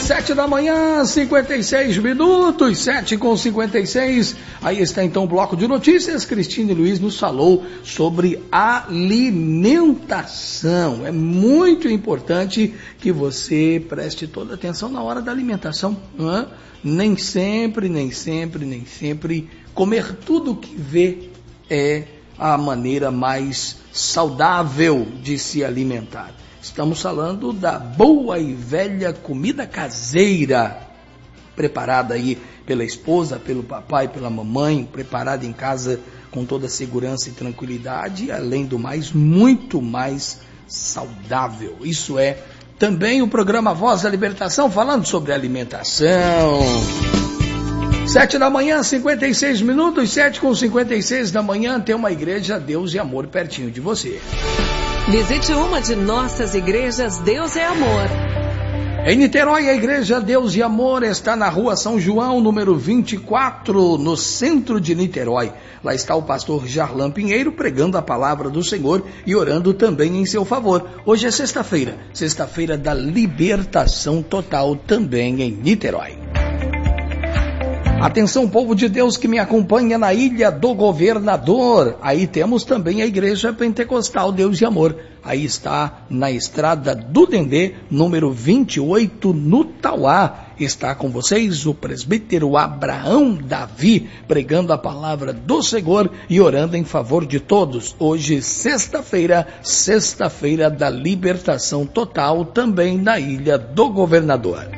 7 da manhã, 56 minutos, 7h56. Aí está então o bloco de notícias. Cristine Luiz nos falou sobre alimentação. É muito importante que você preste toda atenção na hora da alimentação. Não é? Nem sempre comer tudo que vê é a maneira mais saudável de se alimentar. Estamos falando da boa e velha comida caseira, preparada aí pela esposa, pelo papai, pela mamãe, preparada em casa com toda segurança e tranquilidade, e além do mais, muito mais saudável. Isso é também o programa Voz da Libertação, falando sobre alimentação. 7 da manhã, 56 minutos, 7h56 da manhã, tem uma igreja Deus e Amor pertinho de você. Visite uma de nossas igrejas Deus é Amor. Em Niterói, a igreja Deus e Amor está na rua São João, número 24, no centro de Niterói. Lá está o pastor Jarlan Pinheiro pregando a palavra do Senhor e orando também em seu favor. Hoje é sexta-feira da libertação total também em Niterói. Atenção, povo de Deus que me acompanha na Ilha do Governador. Aí temos também a Igreja Pentecostal Deus e Amor. Aí está na Estrada do Dendê, número 28, no Tauá. Está com vocês o presbítero Abraão Davi, pregando a palavra do Senhor e orando em favor de todos. Hoje, sexta-feira da libertação total, também na Ilha do Governador.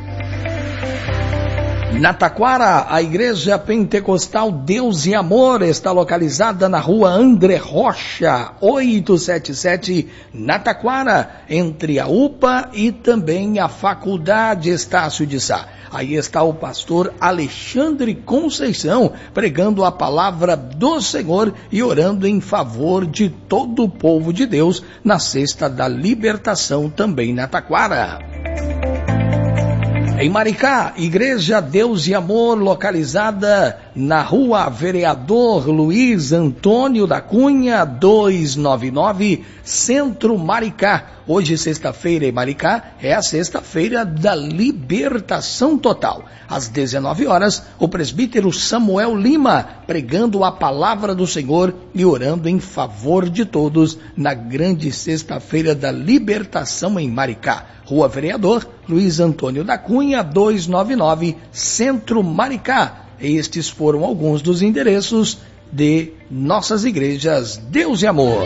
Na Taquara, a Igreja Pentecostal Deus e Amor está localizada na rua André Rocha, 877, na Taquara, entre a UPA e também a Faculdade Estácio de Sá. Aí está o pastor Alexandre Conceição, pregando a palavra do Senhor e orando em favor de todo o povo de Deus na Sexta da Libertação, também na Taquara. Em Maricá, Igreja Deus e Amor, localizada na rua Vereador Luiz Antônio da Cunha, 299, Centro Maricá. Hoje, sexta-feira em Maricá, é a sexta-feira da libertação total. Às 19 horas, o presbítero Samuel Lima, pregando a palavra do Senhor e orando em favor de todos na grande sexta-feira da libertação em Maricá. Rua Vereador Luiz Antônio da Cunha, 299, Centro Maricá. Estes foram alguns dos endereços de nossas igrejas Deus e Amor.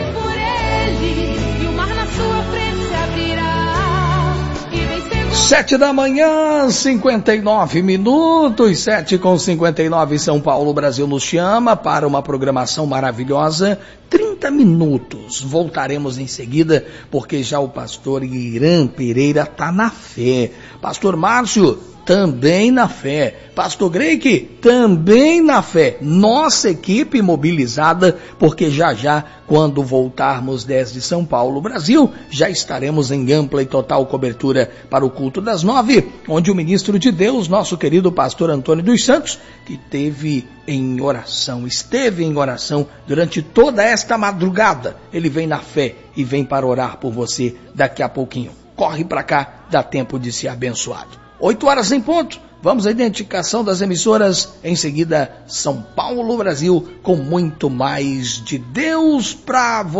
7 da manhã, 59 minutos, 7h59, São Paulo, Brasil nos chama para uma programação maravilhosa, 30 minutos. Voltaremos em seguida, porque já o pastor Irã Pereira está na fé. Pastor Márcio, também na fé. Pastor Greik, também na fé. Nossa equipe mobilizada, porque já, quando voltarmos desde São Paulo, Brasil, já estaremos em ampla e total cobertura para o culto das 9, onde o ministro de Deus, nosso querido pastor Antônio dos Santos, que esteve em oração durante toda esta madrugada. Ele vem na fé e vem para orar por você daqui a pouquinho. Corre para cá, dá tempo de ser abençoado. 8 horas em ponto, vamos à identificação das emissoras, em seguida São Paulo, Brasil, com muito mais de Deus para você.